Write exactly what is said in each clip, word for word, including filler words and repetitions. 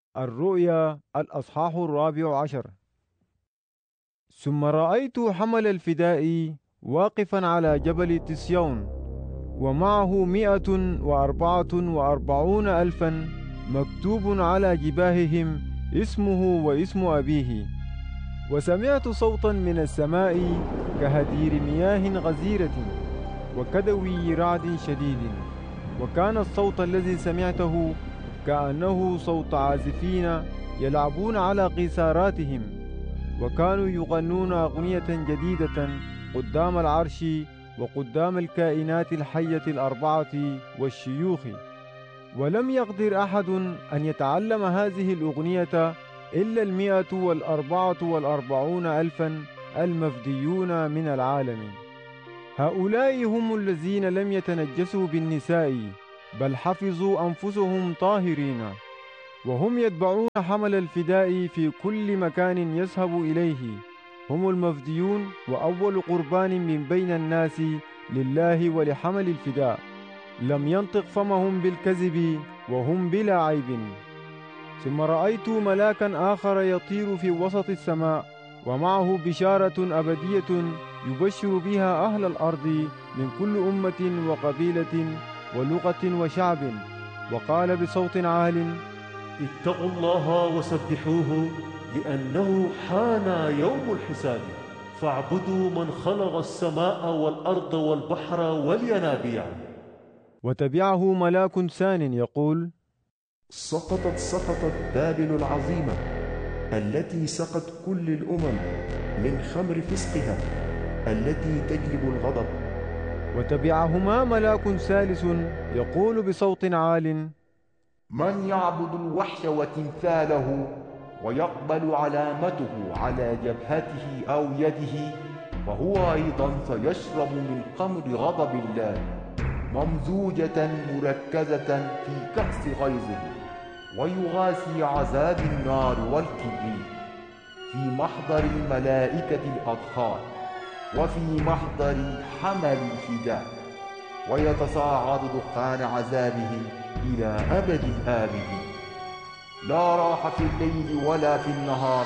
الرؤيا الأصحاح الرابع عشر. ثم رأيت حمل الفداء واقفا على جبل تسيون، ومعه مئة وأربعة وأربعون ألفا، مكتوب على جباههم اسمه واسم أبيه. وسمعت صوتا من السماء كهدير مياه غزيرة وكدوي رعد شديد، وكان الصوت الذي سمعته كأنه صوت عازفين يلعبون على قيثاراتهم، وكانوا يغنون أغنية جديدة قدام العرش وقدام الكائنات الحية الأربعة والشيوخ. ولم يقدر أحد أن يتعلم هذه الأغنية إلا المئة والأربعة والأربعون ألفا المفديون من العالم. هؤلاء هم الذين لم يتنجسوا بالنساء، بل حفظوا أنفسهم طاهرين، وهم يتبعون حمل الفداء في كل مكان يذهب إليه. هم المفديون وأول قربان من بين الناس لله ولحمل الفداء. لم ينطق فمهم بالكذب وهم بلا عيب. ثم رأيت ملاكا آخر يطير في وسط السماء، ومعه بشارة أبدية يبشر بها أهل الأرض من كل أمة وقبيلة ولغة وشعب، وقال بصوت عال: اتقوا الله وسبحوه، لأنه حان يوم الحساب. فاعبدوا من خلق السماء والأرض والبحر والينابيع. وتبعه ملاك ثان يقول: سقطت سقطت بابل العظيمة، التي سقت كل الأمم من خمر فسقها، التي تجلب الغضب. وتبعهما ملاك ثالث يقول بصوت عال: من يعبد الوحش وتمثاله ويقبل علامته على جبهته أو يده، فهو أيضا سيشرب من خمر غضب الله، ممزوجة مركزة في كأس غيظه، ويغاسي عذاب النار والكبريت، في محضر الملائكة الأطهار وفي محضر حمل الفداء، ويتصاعد دخان عذابه إلى أبد الآبدين. لا راحة في الليل ولا في النهار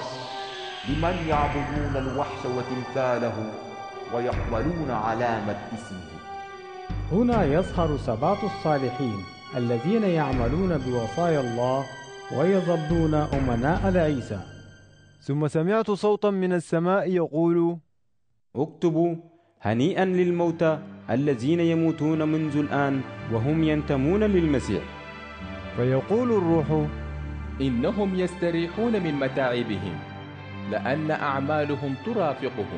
لمن يعبدون الوحش وتمثاله ويقبلون علامة اسمه. هنا يظهر سبعة الصالحين الذين يعملون بوصايا الله ويظلون أمناء لعيسى. ثم سمعت صوتا من السماء يقول: اكتبوا: هنيئا للموتى الذين يموتون منذ الآن وهم ينتمون للمسيح. فيقول الروح: إنهم يستريحون من متاعبهم، لأن أعمالهم ترافقهم.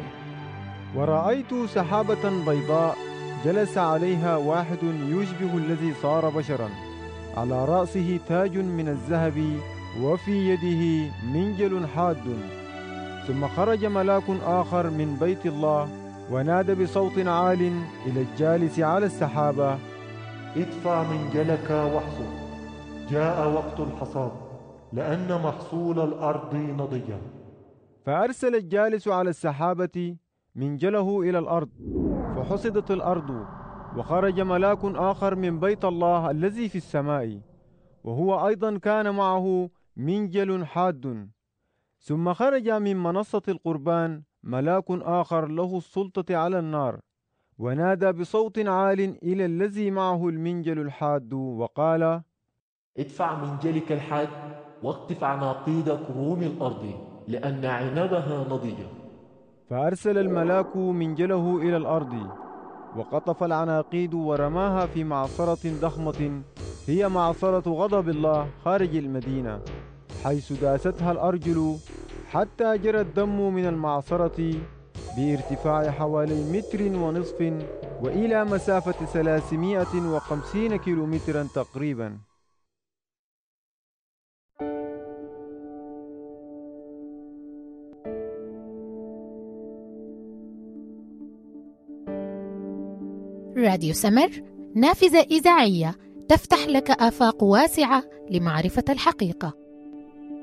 ورأيت سحابة بيضاء جلس عليها واحد يشبه الذي صار بشرا، على رأسه تاج من الذهب، وفي يده منجل حاد. ثم خرج ملاك آخر من بيت الله ونادى بصوت عال إلى الجالس على السحابة: ادفع منجلك واحصد، جاء وقت الحصاد، لأن محصول الأرض نضج. فأرسل الجالس على السحابة منجله إلى الأرض، فحصدت الأرض. وخرج ملاك آخر من بيت الله الذي في السماء، وهو أيضا كان معه منجل حاد. ثم خرج من منصة القربان ملاك آخر له السلطة على النار، ونادى بصوت عال إلى الذي معه المنجل الحاد وقال: ادفع منجلك الحاد واقطف عناقيد كروم الأرض، لأن عنبها نضجة. فأرسل الملاك منجله إلى الأرض، وقطف العناقيد ورماها في معصرة ضخمة، هي معصرة غضب الله خارج المدينة، حيث داستها الأرجل حتى جرى الدم من المعصرة بارتفاع حوالي متر ونصف، وإلى مسافة ثلاثمائة وخمسين كيلومترا تقريبا. راديو سمر، نافذة إذاعية تفتح لك آفاق واسعة لمعرفة الحقيقة.